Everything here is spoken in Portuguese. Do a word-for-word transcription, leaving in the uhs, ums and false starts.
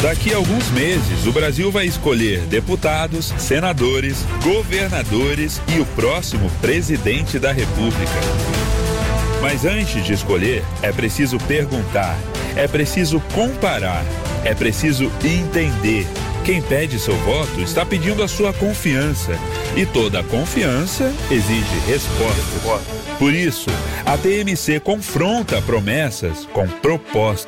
Daqui a alguns meses, o Brasil vai escolher deputados, senadores, governadores e o próximo presidente da República. Mas antes de escolher, é preciso perguntar, é preciso comparar, é preciso entender. Quem pede seu voto está pedindo a sua confiança. E toda confiança exige resposta. Por isso, a T M C confronta promessas com propostas.